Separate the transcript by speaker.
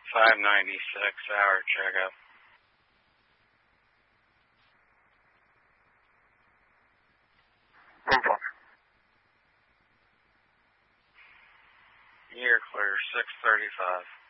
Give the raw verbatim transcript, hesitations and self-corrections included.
Speaker 1: five ninety-six, hour checkup.
Speaker 2: Info.
Speaker 1: Year clear, six thirty-five.